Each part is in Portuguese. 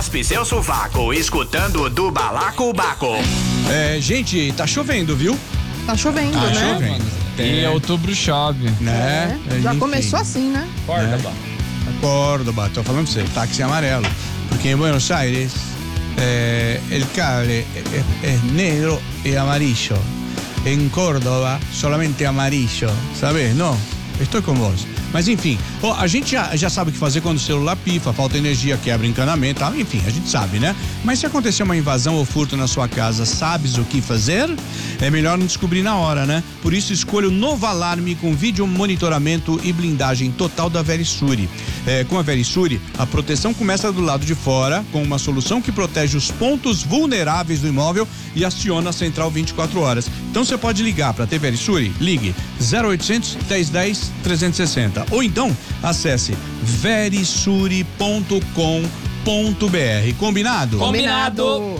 raspe seu sovaco, escutando do Balacobaco. Gente, tá chovendo, viu? Tá chovendo, Tá né? chovendo. Em outubro chove. Né? Já Enfim. começou assim, né? Córdoba, tô falando pra você, táxi amarelo. Porque em Buenos Aires, el cable es negro y amarillo. En Córdoba, solamente amarillo. Sabes? Não? Estou com vos. Mas enfim, a gente já sabe o que fazer quando o celular pifa, falta energia, quebra encanamento, tal. Enfim, a gente sabe, né? Mas se acontecer uma invasão ou furto na sua casa, sabes o que fazer? É melhor não descobrir na hora, né? Por isso, escolha o novo alarme com vídeo monitoramento e blindagem total da Verisure. Com a Verisure, a proteção começa do lado de fora, com uma solução que protege os pontos vulneráveis do imóvel e aciona a central 24 horas. Então você pode ligar para ter Verisure, ligue 0800 1010 360 ou então acesse verisure.com.br. Combinado? Combinado.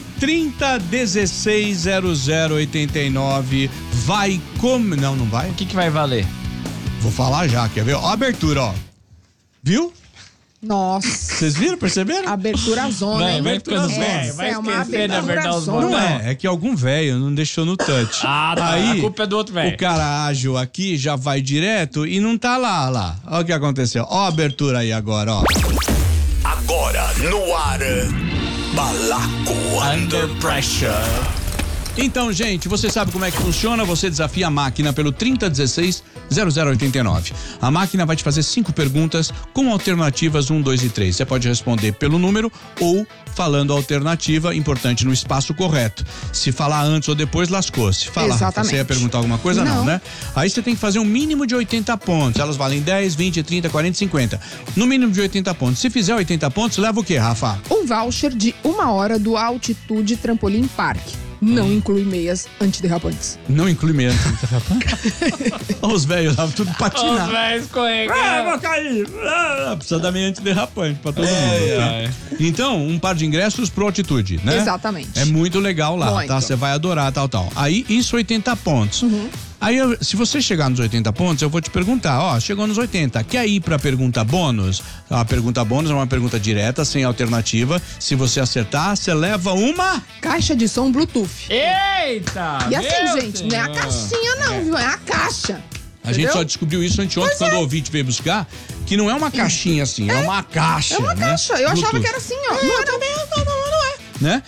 30160089 vai como não vai? O que vai valer? Vou falar já, quer ver? Ó, a abertura, ó. Viu? Nossa. Vocês viram, perceberam? Abertura zona, hein? Vai ficando Essa vai é uma esquecer de abertura apertar os zona. Não é que algum velho não deixou no touch. Ah, tá. Aí, A culpa é do outro velho. o cara ágil aqui já vai direto e não tá lá. Olha o que aconteceu. Ó a abertura aí agora, ó. Agora no ar, Balaco Under Pressure. Então, gente, você sabe como é que funciona? Você desafia a máquina pelo 3016-0089. A máquina vai te fazer 5 perguntas com alternativas 1, 2 e 3. Você pode responder pelo número ou falando a alternativa, importante, no espaço correto. Se falar antes ou depois, lascou-se. Fala, Rafa, Exatamente. você ia perguntar alguma coisa? Não, Não, né? Aí você tem que fazer um mínimo de 80 pontos. Elas valem 10, 20, 30, 40, 50. No mínimo de 80 pontos. Se fizer 80 pontos, leva o quê, Rafa? Um voucher de 1 hora do Altitude Trampolim Park. Não inclui meias antiderrapantes. Não inclui meia. Olha os velhos lá, tudo Os patinado. velhos escorregando. Vou cair. Precisa dar meia antiderrapante pra todo mundo. Tá? Então, um par de ingressos pro Altitude, né? Exatamente. É muito legal lá, Muito. tá? Você vai adorar, tal. Aí, isso 80 pontos. Aí, se você chegar nos 80 pontos, eu vou te perguntar, chegou nos 80, quer ir pra pergunta bônus? A pergunta bônus é uma pergunta direta, sem alternativa. Se você acertar, você leva uma... Caixa de som Bluetooth. Eita! E assim, meu gente, não é a Senhor. caixinha não, viu? É a caixa. A gente Entendeu? só descobriu isso anteontem, quando o ouvinte veio buscar, que não é uma caixinha assim, é uma caixa. É uma né? caixa. Eu achava Bluetooth, que era assim, ó. Não é também, não é. né?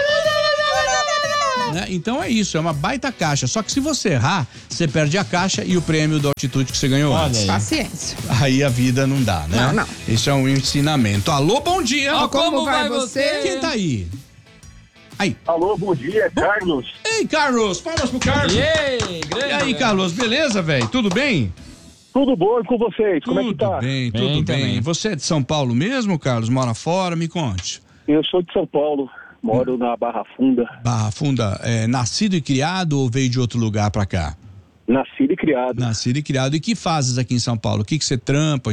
Né? Então é isso, é uma baita caixa. Só que se você errar, você perde a caixa e o prêmio do Altitude que você ganhou Olha antes. aí. Paciência. Aí a vida não dá, né? Não. Isso é um ensinamento. Alô, bom dia. Ó, Como vai você? Quem tá aí? Aí. Alô, bom dia, Carlos. Ei, Carlos, palmas pro Carlos. Ei, grande. E aí, Carlos, beleza, velho? Tudo bem? Tudo bom e com vocês? Como é que Tudo tá? bem, Bem tudo bem. também. Você é de São Paulo mesmo, Carlos? Mora fora? Me conte. Eu sou de São Paulo, moro na Barra Funda, Barra Funda, nascido e criado ou veio de outro lugar pra cá? nascido e criado. Nascido e criado. E que fazes aqui em São Paulo? O que você trampa,